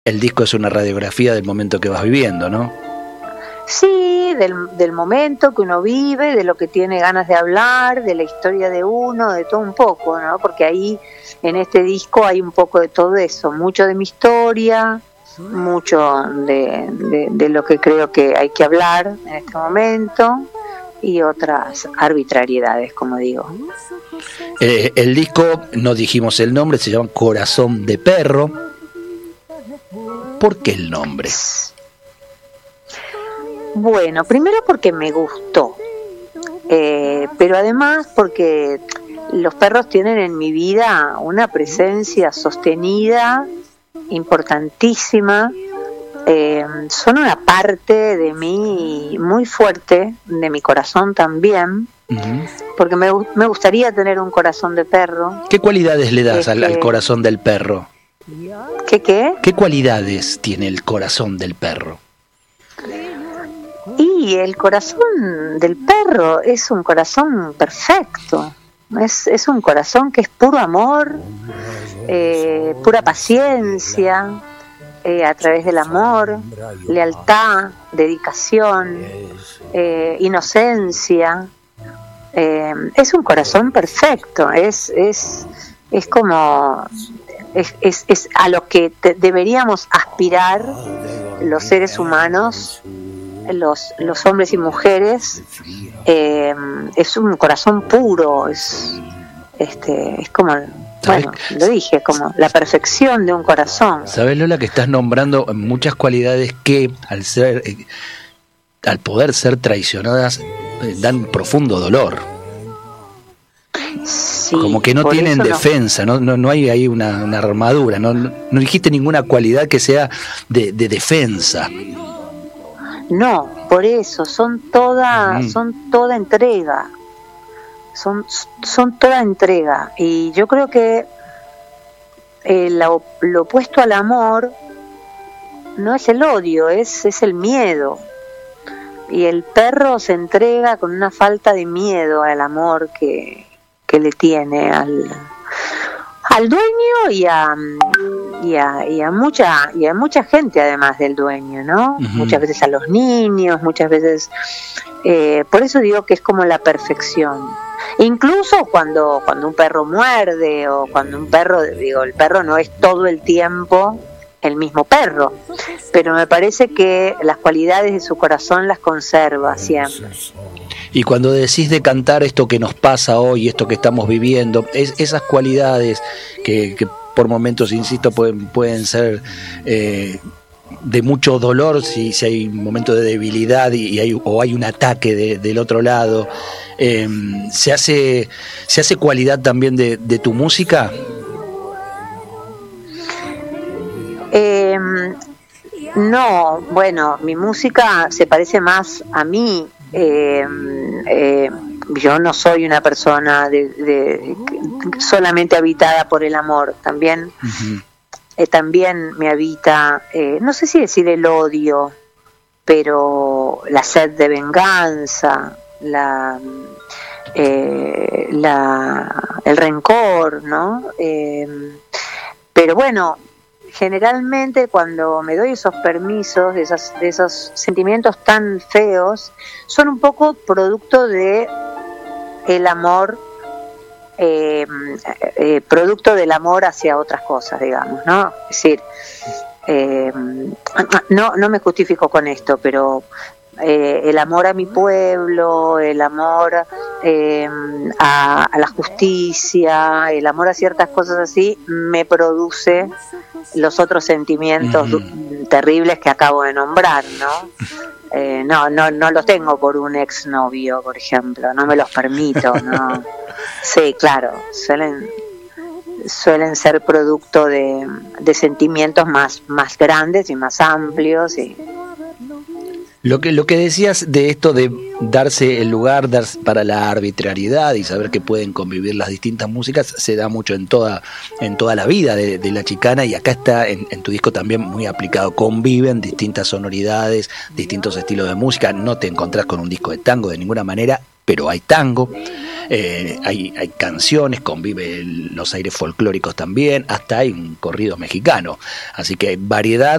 El disco es una radiografía del momento que vas viviendo, ¿no? Sí, del momento que uno vive, de lo que tiene ganas de hablar, de la historia de uno, de todo un poco, ¿no? Porque ahí en este disco hay un poco de todo eso, mucho de mi historia, mucho de lo que creo que hay que hablar en este momento y otras arbitrariedades, como digo. El disco, no dijimos el nombre, se llama Corazón de Perro. ¿Por qué el nombre? Bueno, primero porque me gustó, pero además porque los perros tienen en mi vida una presencia sostenida, importantísima, son una parte de mí muy fuerte, de mi corazón también, porque me gustaría tener un corazón de perro. ¿Qué cualidades le das al corazón del perro? ¿Qué? ¿Qué cualidades tiene el corazón del perro? Y el corazón del perro es un corazón perfecto, es un corazón que es puro amor, pura paciencia, a través del amor, lealtad, dedicación, inocencia. Es un corazón perfecto, es como es a lo que deberíamos aspirar los seres humanos, los hombres y mujeres. Es un corazón puro, es como, bueno, lo dije, como la perfección de un corazón. ¿Sabes, Lola, que estás nombrando muchas cualidades que al poder ser traicionadas dan profundo dolor? Sí, como que no tienen defensa, no hay ahí una armadura, no dijiste ninguna cualidad que sea de defensa. No, por eso son toda entrega, son toda entrega, y yo creo que lo opuesto al amor no es el odio, es el miedo, y el perro se entrega con una falta de miedo al amor que le tiene al dueño y a mucha gente además del dueño, ¿no? Muchas veces a los niños, muchas veces por eso digo que es como la perfección. Incluso cuando un perro muerde, o cuando un perro, el perro no es todo el tiempo el mismo perro, pero me parece que las cualidades de su corazón las conserva siempre. Y cuando decís de cantar esto que nos pasa hoy, esto que estamos viviendo, esas cualidades que por momentos, insisto, pueden ser de mucho dolor, si hay un momento de debilidad y hay un ataque del otro lado, ¿se hace cualidad también de tu música? No, bueno, mi música se parece más a mí. Yo no soy una persona solamente habitada por el amor, también también me habita, no sé si decir el odio, pero la sed de venganza, el rencor, ¿no? Pero bueno, generalmente cuando me doy esos permisos, de esos sentimientos tan feos, son un poco producto de el amor, producto del amor hacia otras cosas, digamos, ¿no? Es decir, no me justifico con esto, pero el amor a mi pueblo, el amor a la justicia, el amor a ciertas cosas así, me produce los otros sentimientos terribles que acabo de nombrar, ¿no? No los tengo por un exnovio, por ejemplo, no me los permito, ¿no? Sí, claro, suelen ser producto de sentimientos más grandes y más amplios. Y Lo que decías de esto de darse el lugar para la arbitrariedad y saber que pueden convivir las distintas músicas, se da mucho en toda la vida de La Chicana, y acá está en tu disco también muy aplicado. Conviven distintas sonoridades, distintos estilos de música. No te encontrás con un disco de tango de ninguna manera, pero hay tango, hay canciones, convive los aires folclóricos también, hasta hay un corrido mexicano, así que hay variedad